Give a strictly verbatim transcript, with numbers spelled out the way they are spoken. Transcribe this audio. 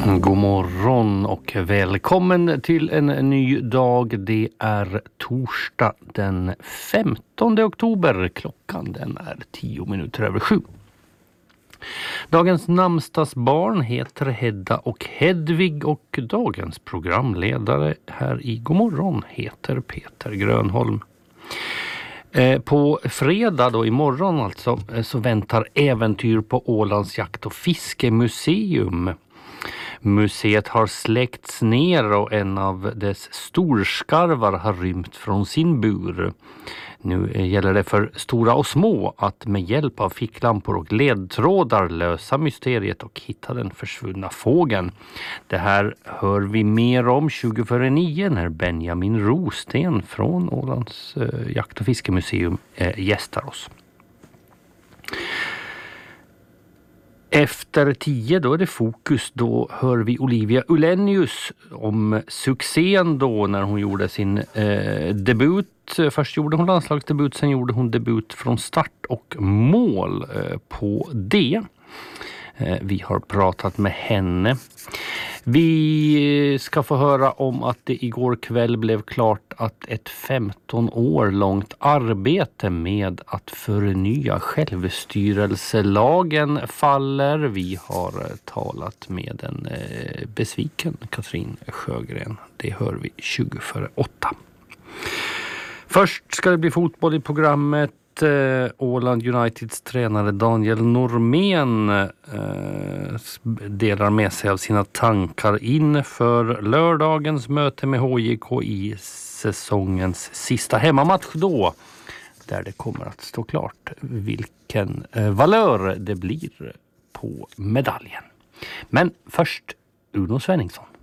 God morgon och välkommen till en ny dag. Det är torsdag den femtonde oktober. Klockan den är tio minuter över sju. Dagens namnsdagsbarn heter Hedda och Hedvig och dagens programledare här i God morgon heter Peter Grönholm. På fredag då imorgon alltså så väntar äventyr på Ålands jakt- och fiskemuseum. Museet har släckts ner och en av dess storskarvar har rymt från sin bur. Nu gäller det för stora och små att med hjälp av ficklampor och ledtrådar lösa mysteriet och hitta den försvunna fågeln. Det här hör vi mer om tjugo före nio när Benjamin Rosten från Ålands eh, jakt- och fiskemuseum eh, gästar oss. Efter tio då är det fokus, då hör vi Olivia Ullenius om succén då när hon gjorde sin eh, debut. Först gjorde hon landslagsdebut, sen gjorde hon debut från start och mål eh, på det. Eh, vi har pratat med henne. Vi ska få höra om att det igår kväll blev klart att ett femton år långt arbete med att förnya självstyrelselagen faller. Vi har talat med en eh, besviken Katrin Sjögren. Det hör vi tjugo före åtta. Först ska det bli fotboll i programmet. Eh, Åland Uniteds tränare Daniel Normén eh, delar med sig av sina tankar inför lördagens möte med H J K i säsongens sista hemmamatch då, där det kommer att stå klart vilken eh, valör det blir på medaljen. Men först Uno Svenningsson.